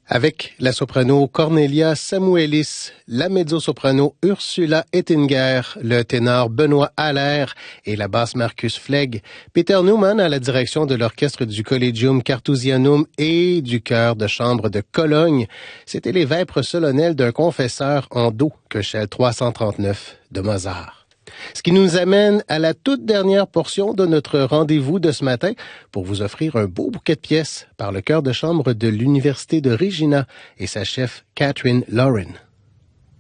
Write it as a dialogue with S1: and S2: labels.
S1: Avec la soprano Cornelia Samuelis, la mezzo-soprano Ursula Ettinger, le ténor Benoît Allaire et la basse Marcus Flegg, Peter Neumann à la direction de l'orchestre du Collegium Carthusianum et du chœur de chambre de Cologne. C'était les vêpres solennelles d'un confesseur en do, Köchel 339 de Mozart. Ce qui nous amène à la toute dernière portion de notre rendez-vous de ce matin pour vous offrir un beau bouquet de pièces par le chœur de chambre de l'Université de Regina et sa chef Catherine Lauren.